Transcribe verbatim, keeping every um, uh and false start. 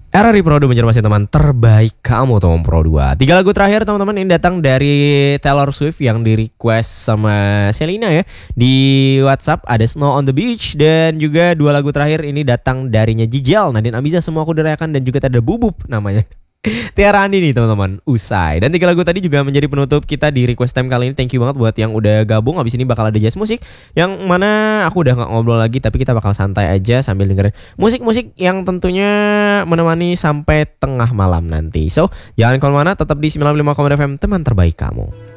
R R I Pro dua mencermati teman terbaik kamu teman Pro dua. Tiga lagu terakhir teman-teman ini datang dari Taylor Swift yang di request sama Selena ya di WhatsApp. Ada Snow on the Beach, dan juga dua lagu terakhir ini datang darinya Jijel, Nadine Amiza, Semua Aku Dirayakan, dan juga ada Bubub namanya Tiara Andini teman-teman. Usai. Dan tiga lagu tadi juga menjadi penutup kita di request time kali ini. Thank you banget buat yang udah gabung. Abis ini bakal ada jazz musik yang mana aku udah gak ngobrol lagi, tapi kita bakal santai aja sambil dengerin musik-musik yang tentunya menemani sampai tengah malam nanti. So jangan kemana-mana, tetap di sembilan puluh lima koma dua F M, teman terbaik kamu.